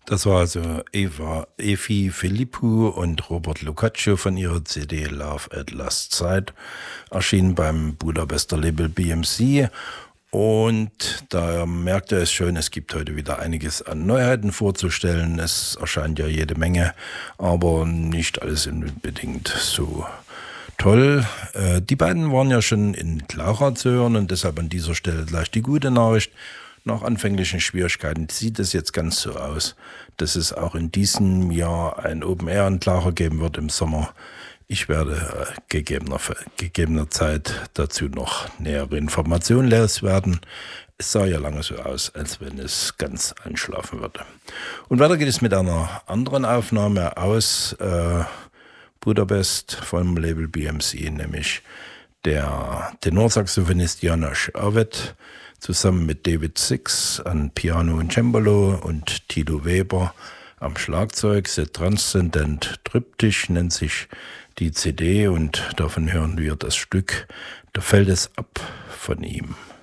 Das war also Efi Philippou und Robert Lucaccio von ihrer CD Love at Last Sight, erschienen beim Budapester Label BMC. Und da merkt ihr es schon, es gibt heute wieder einiges an Neuheiten vorzustellen. Es erscheint ja jede Menge, aber nicht alles unbedingt so toll. Die beiden waren ja schon in Clara zu hören und deshalb an dieser Stelle gleich die gute Nachricht. Nach anfänglichen Schwierigkeiten sieht es jetzt ganz so aus, dass es auch in diesem Jahr ein Open Air in Clara geben wird im Sommer. Ich werde gegebener Zeit dazu noch nähere Informationen loswerden. Es sah ja lange so aus, als wenn es ganz einschlafen würde. Und weiter geht es mit einer anderen Aufnahme aus Budapest vom Label BMC, nämlich der Tenorsaxophonist János Ovet zusammen mit David Six an Piano und Cembalo und Tilo Weber am Schlagzeug. The Transcendent Triptych nennt sich die CD und davon hören wir das Stück. Da fällt es ab von ihm.